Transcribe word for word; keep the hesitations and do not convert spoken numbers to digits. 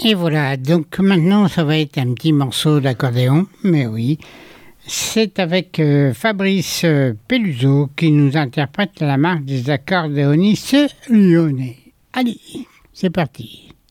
Et voilà, donc maintenant ça va être un petit morceau d'accordéon, mais oui, c'est avec euh, Fabrice euh, Peluso qui nous interprète la marque des accordéonistes lyonnais. Allez, c'est parti.